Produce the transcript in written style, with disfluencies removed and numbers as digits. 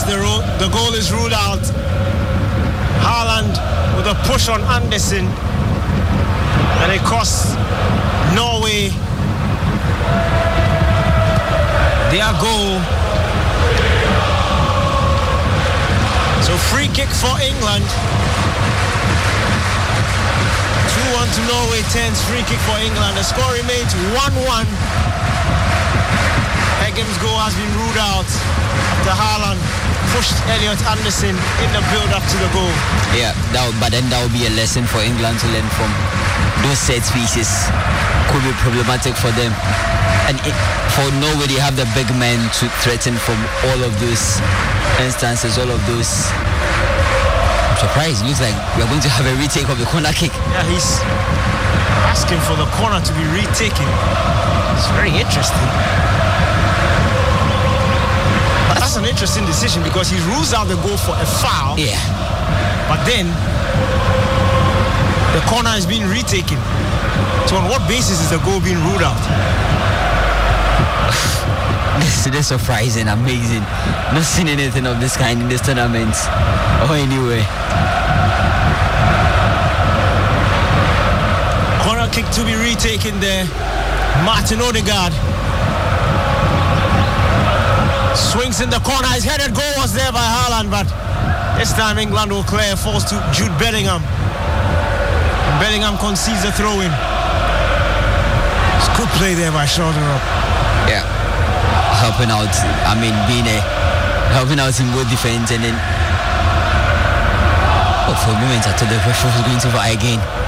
the goal is ruled out. Haaland with a push on Anderson, and it costs Norway their goal. So free kick for England. 2-1 to Norway, 10's free kick for England. The score remains 1-1. Hegem's goal has been ruled out after Haaland pushed Elliot Anderson in the build-up to the goal. Yeah, but then that would be a lesson for England to learn from. Those set pieces could be problematic for them. And for Norway, they have the big men to threaten from all of those instances, all of those. I'm surprised. It looks like we're going to have a retake of the corner kick. Yeah, he's asking for the corner to be retaken. It's very interesting. But that's an interesting decision because he rules out the goal for a foul. Yeah. But then the corner is being retaken. So on what basis is the goal being ruled out? This is surprising, amazing. Not seen anything of this kind in this tournament or anywhere. Corner kick to be retaken there. Martin Odegaard swings in the corner. His headed goal was there by Haaland, but this time England will clear. Falls to Jude Bellingham. Bellingham concedes the throw-in. It's good play there by Shoulderup. Yeah. Helping out, helping out in both defense, and then for a moment I thought the pressure was going to fire again.